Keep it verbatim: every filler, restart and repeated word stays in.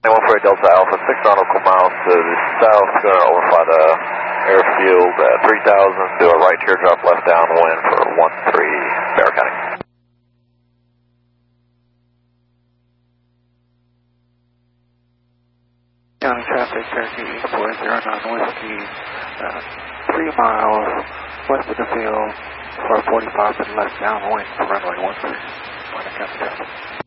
one four eight Delta Alpha, six nautical miles to the south, going to overfly the airfield at three thousand, do a right teardrop left downwind for one three, Barrow County. County traffic, Cherokee four zero nine Whiskey, uh, three miles west of the field for forty-five and left downwind for runway one three, Barrow County traffic.